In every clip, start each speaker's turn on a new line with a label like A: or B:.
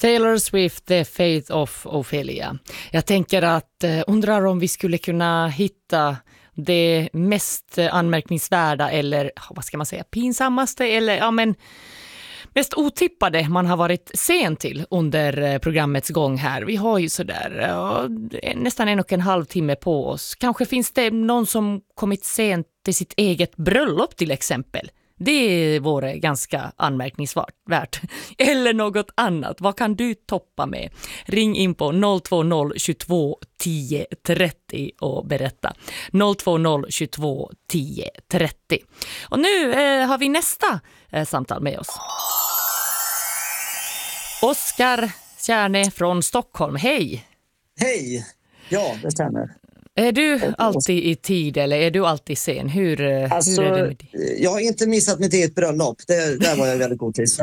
A: Taylor Swift, The Fate of Ophelia. Jag tänker att undrar om vi skulle kunna hitta det mest anmärkningsvärda eller vad ska man säga, pinsammaste eller mest otippade man har varit sen till under programmets gång här. Vi har ju sådär nästan 1,5 timme på oss. Kanske finns det någon som kommit sent till sitt eget bröllop till exempel. Det vore ganska anmärkningsvärt. Eller något annat. Vad kan du toppa med? Ring in på 020 22 10 30 och berätta. 020 22 10 30. Och nu har vi nästa samtal med oss. Oskar Kärne från Stockholm. Hej!
B: Hej! Ja, det stämmer.
A: Är du alltid i tid eller är du alltid sen? Hur är det med dig?
B: Jag har inte missat mitt eget bröllop. Där var jag väldigt god tid.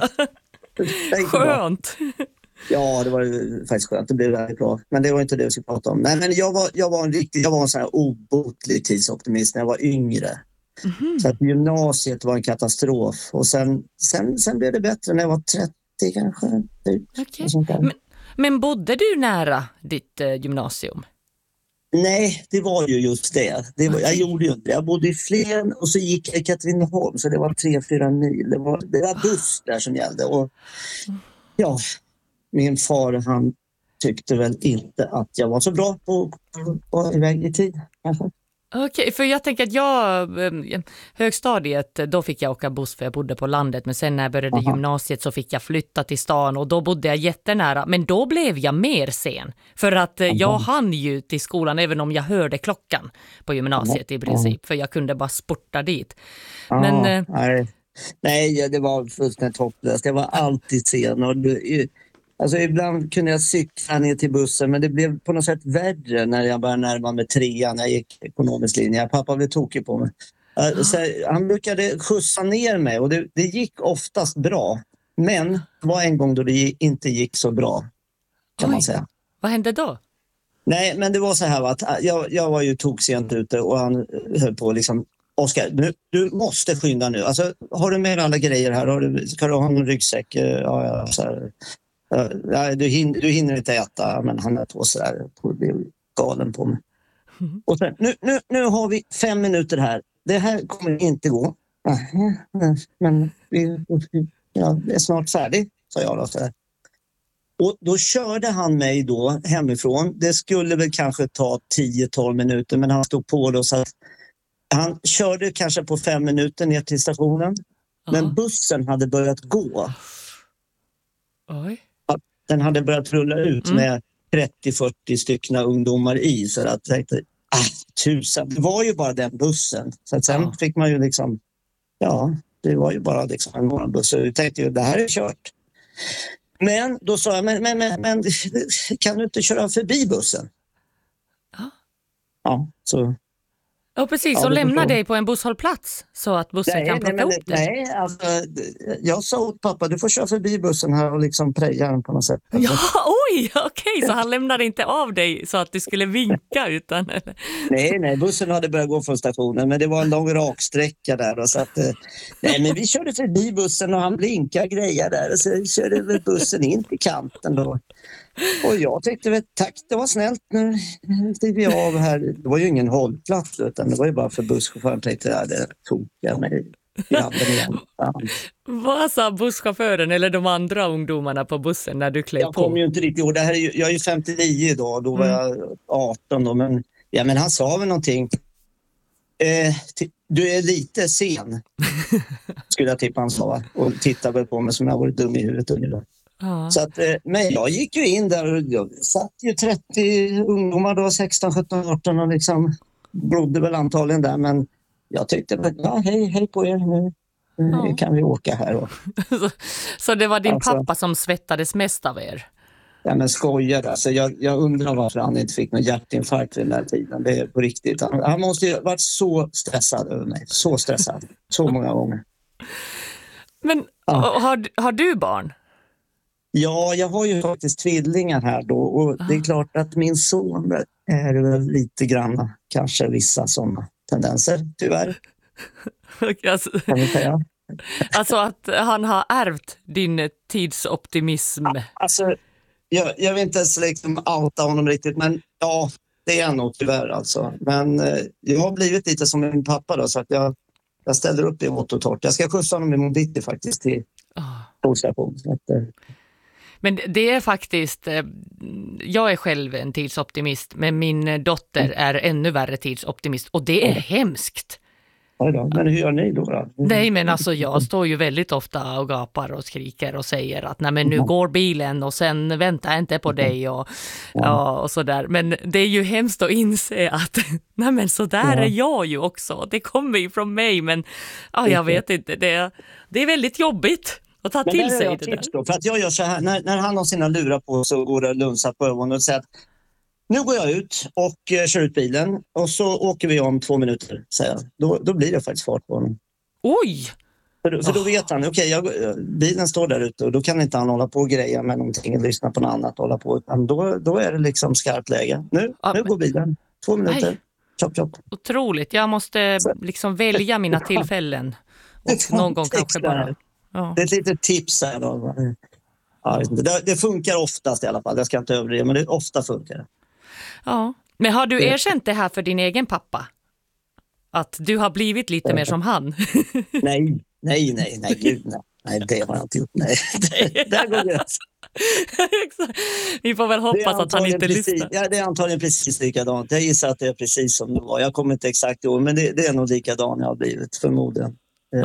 A: Skönt!
B: Ja, det var faktiskt skönt. Det blev väldigt bra. Men det var inte det jag skulle prata om. Men jag var en sån här obotlig tidsoptimist när jag var yngre. Mm-hmm. Så att gymnasiet var en katastrof. Och sen blev det bättre när jag var 30 kanske.
A: Okay. Men bodde du nära ditt gymnasium?
B: Nej, det var ju just det. Jag gjorde ju inte det. Jag bodde i Flen och så gick jag i Katrineholm, så det var 3-4 mil. Det var buss där som gällde. Och ja, min far han tyckte väl inte att jag var så bra på att vara iväg i tid.
A: Okej, för jag tänker att högstadiet, då fick jag åka buss för jag bodde på landet. Men sen när jag började gymnasiet så fick jag flytta till stan och då bodde jag jättenära. Men då blev jag mer sen. För att jag hann ju till skolan även om jag hörde klockan på gymnasiet i princip. För jag kunde bara sporta dit. Men,
B: nej, det var fullständigt hopplöst. Jag var alltid sen och alltså ibland kunde jag cykla ner till bussen men det blev på något sätt värre när jag började närma mig 3:an när jag gick ekonomisk linje. Pappa blev tokig på mig. Så han brukade skjutsa ner mig och det gick oftast bra. Men det var en gång då det inte gick så bra kan man säga.
A: Vad hände då?
B: Nej, men det var så här att jag var ju toksent ute och han höll på liksom Oskar, du måste skynda nu. Alltså, har du med alla grejer här? Ska du ha en ryggsäck? Ja, så här. Du hinner inte äta, men han är på sådär och blir galen på mig. Och sen, nu har vi 5 minuter här. Det här kommer inte gå. Men det är snart färdigt, sa jag då. Så och då körde han mig då hemifrån. Det skulle väl kanske ta 10-12 minuter, men han stod på då så att han körde kanske på 5 minuter ner till stationen. Men bussen hade börjat gå.
A: Oj.
B: Den hade börjat rulla ut med 30-40 stycken ungdomar i. Så att jag tänkte, tusen. Det var ju bara den bussen. Så att sen fick man ju liksom, det var ju bara liksom en morgonbuss. Så jag tänkte ju, det här är kört. Men då sa jag, men kan du inte köra förbi bussen? Ja, så...
A: Ja, precis. Och lämna dig på en busshållplats så att bussen kan plocka upp dig.
B: Nej, alltså, jag sa åt pappa, du får köra förbi bussen här och liksom preja den på något sätt.
A: Ja, okej. Så han lämnade inte av dig så att du skulle vinka utan...
B: Nej, bussen hade börjat gå från stationen, men det var en lång raksträcka där. Och så att, nej, men vi körde förbi bussen och han blinkade grejer där och så körde vi bussen in till kanten då. Och jag tyckte väl, tack, det var snällt, nu steg vi av här. Det var ju ingen hållplats utan det var ju bara för busschauffören tänkte det tog jag mig i handen igen.
A: Vad sa busschauffören eller de andra ungdomarna på bussen när du klev på?
B: Jag kommer ju inte riktigt ihåg, jag är ju 59 idag, då var jag 18 då, men han sa väl någonting. Du är lite sen, skulle jag tippa han sa och tittade väl på mig som jag varit dum i huvudet ungefär. Så att, men jag gick ju in där och jag satt ju 30 ungdomar då, 16, 17, 18 och liksom blodde väl antagligen där, men jag tyckte hej på er nu kan vi åka här då.
A: Så det var din pappa som svettades mest av er?
B: Ja, men skojar alltså, jag undrar varför han inte fick någon hjärtinfarkt vid den här tiden, det är på riktigt. Han måste ju varit så stressad över mig, så stressad, så många gånger.
A: Men har du barn?
B: Ja, jag har ju faktiskt tvillingar här då och det är klart att min son är väl lite grann kanske vissa sådana tendenser, tyvärr.
A: Alltså,
B: kan vi säga.
A: Alltså att han har ärvt din tidsoptimism.
B: Alltså, jag vill inte ens liksom outa honom riktigt, men ja, det är nog tyvärr alltså. Men jag har blivit lite som min pappa då, så att jag ställer upp i vått och torrt. Jag ska skjutsa honom i mobitti faktiskt till tågstation.
A: Men det är faktiskt, jag är själv en tidsoptimist, men min dotter är ännu värre tidsoptimist och det är hemskt.
B: Ja då. Men hur gör ni då?
A: Nej, men alltså jag står ju väldigt ofta och gapar och skriker och säger att nej, men nu går bilen och sen väntar jag inte på dig och sådär. Men det är ju hemskt att inse att nej, men så där är jag ju också. Det kommer ju från mig, men jag vet inte. Det är väldigt jobbigt att ta till sig det där.
B: Då, för att jag gör så här, när han har sina lurar på så går det lunsat på ögonen och säger att nu går jag ut och kör ut bilen och så åker vi om 2 minuter, säger jag. Då blir det faktiskt fart på honom.
A: Oj!
B: För då vet han, bilen står där ute och då kan inte han hålla på och greja med någonting och lyssna på något annat och hålla på. Utan då är det liksom skarpt läge. Nu går bilen. 2 minuter. Chop.
A: Otroligt. Jag måste liksom välja mina tillfällen. Och någon gång kanske bara... Ja.
B: Det är ett litet tips här då. Ja, det funkar oftast i alla fall. Jag ska inte överdriva, men det ofta funkar det.
A: Ja. Men har du erkänt det här för din egen pappa? Att du har blivit lite mer som han?
B: Nej, gud nej. Nej, det har jag inte gjort. Nej, där går det.
A: Vi får väl hoppas att han inte lyssnar.
B: Ja, det är antagligen precis likadant. Jag gissar att det är precis som det var. Jag kommer inte exakt ihåg, men det är nog likadant jag har blivit, förmodligen.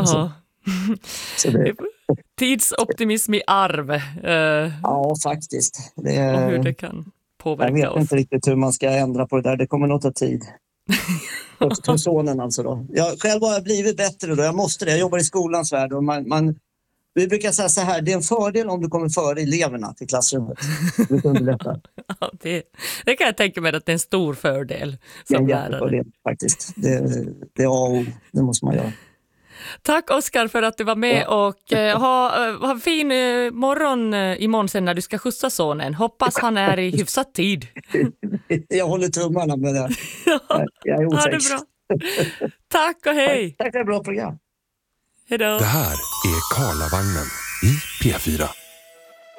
B: Så det...
A: Tidsoptimism i arv.
B: Ja, faktiskt.
A: Och hur det kan påverka oss.
B: Jag vet inte riktigt hur man ska ändra på det där. Det kommer nog ta tid. För sonen alltså då. Jag själv har blivit bättre då. Jag måste det. Jag jobbar i skolans värld och vi brukar säga så här, det är en fördel om du kommer före eleverna till klassrummet.
A: Ja, det kan jag tänka mig att det är en stor fördel som lärare.
B: Det faktiskt. Det är A och O. Det måste man göra.
A: Tack Oskar för att du var med och ha fin morgon imorgon sen när du ska skjutsa sonen. Hoppas han är i hyfsat tid.
B: Jag håller tummarna med det. Jag är osäker.
A: Ja, det är bra. Tack och hej.
B: Tack för ett bra program.
A: Hej då.
C: Det här är Karlavagnen i P4.